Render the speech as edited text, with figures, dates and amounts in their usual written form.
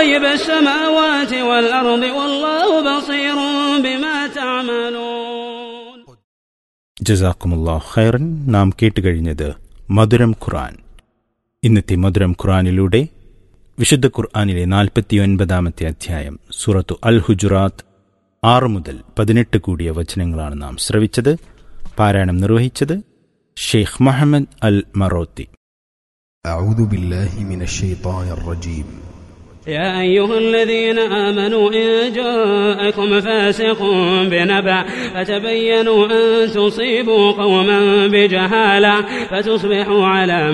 غيب السماوات والأرض والله بصير بما تعملون. ജസാക്കുമുല്ലാഹു ഖൈറൻ. നാം കേട്ടുകഴിഞ്ഞത് മധുരം ഖുർആൻ. ഇന്നത്തെ മധുരം ഖുർആനിലൂടെ വിശുദ്ധ ഖുർആനിലെ 49-ാമത്തെ അധ്യായം സൂറത്തു അൽ ഹുജുറാത്ത് 6 മുതൽ 18 കൂടിയ വചനങ്ങളാണ് നാം ശ്രവിച്ചത്. പാരായണം നിർവഹിച്ചത് ഷെയ്ഖ് മുഹമ്മദ് അൽ മറോത്തി. أعوذ بالله من الشيطان الرجيم. يا أيها الذين آمنوا إن جاءكم فاسق بنبأ فتبينوا أن تصيبوا قوما بجهالة فتصبحوا على